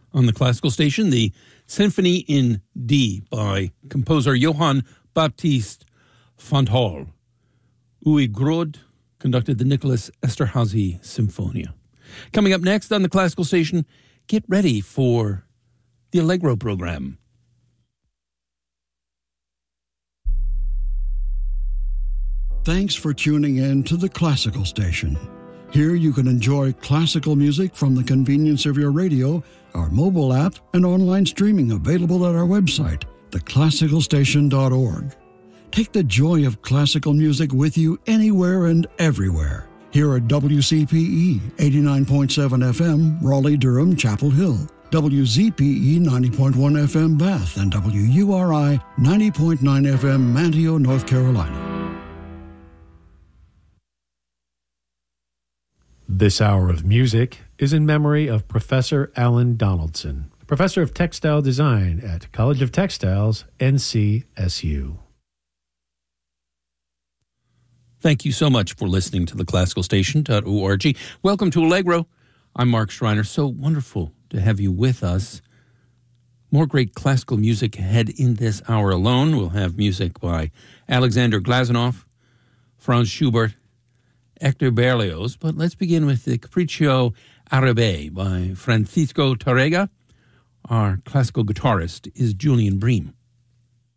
On the classical station, the Symphony in D by composer Johann Baptist Fonthal. Uwe Grod conducted the Nicholas Esterhazy Symphonia. Coming up next on the classical station, get ready for the Allegro program. Thanks for tuning in to the Classical Station. Here you can enjoy classical music from the convenience of your radio, our mobile app, and online streaming available at our website, theclassicalstation.org. Take the joy of classical music with you anywhere and everywhere. Here at WCPE 89.7 FM, Raleigh-Durham, Chapel Hill, WZPE 90.1 FM, Bath, and WURI 90.9 FM, Manteo, North Carolina. This hour of music is in memory of Professor Alan Donaldson, Professor of Textile Design at College of Textiles, NCSU. Thank you so much for listening to theclassicalstation.org. Welcome to Allegro. I'm Mark Schreiner. So wonderful to have you with us. More great classical music ahead in this hour alone. We'll have music by Alexander Glazunov, Franz Schubert, Hector Berlioz, but let's begin with the Capriccio Arabe by Francisco Tárrega. Our classical guitarist is Julian Bream.